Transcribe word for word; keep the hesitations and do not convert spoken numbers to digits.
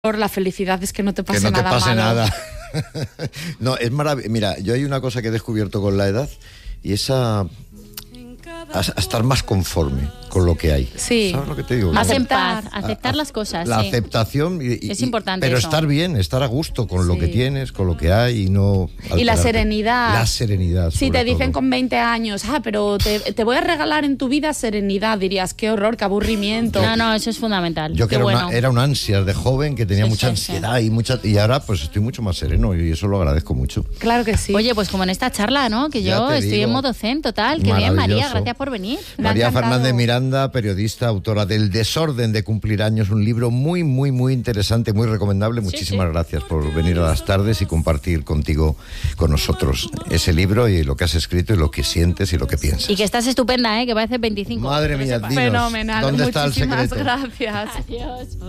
La felicidad es que no te pase que no te nada pase malo. nada. No, es maravilloso. Mira, yo hay una cosa que he descubierto con la edad y es a, a, a estar más conforme con lo que hay. Sí. ¿Sabes lo que te digo? Más Como- en Aceptar, paz. aceptar a- las cosas, La sí. aceptación y, y- Es y- importante pero eso. estar bien, estar a gusto con lo Sí. que tienes, con lo que hay y no Y la alterarte. serenidad. La serenidad. Si sobre te dicen todo. con veinte años, ah, pero te, te voy a regalar en tu vida serenidad, dirías, qué horror, qué aburrimiento. No, no, eso es fundamental. Yo que Qué era, bueno. una, era un ansias de joven que tenía Sí, mucha sí, sí. ansiedad y mucha y ahora pues estoy mucho más sereno y eso lo agradezco mucho. Claro que sí. Oye, pues como en esta charla, ¿no? Que Ya yo te estoy digo. en modo zen total. Qué bien, María, Maravilloso. gracias por venir. Me ha María encantado. Fernández Miranda, periodista, autora del Desorden de cumplir años, un libro muy, muy, muy interesante, muy recomendable. Muchísimas sí. gracias por venir a las tardes y compartir contigo, con nosotros, ese libro y lo que has escrito y lo que sientes y lo que piensas. Y que estás estupenda, ¿eh? Que parece veinticinco. Madre que lo mía, sepas. dinos, Fenomenal. ¿dónde está el Muchísimas secreto? gracias. Adiós.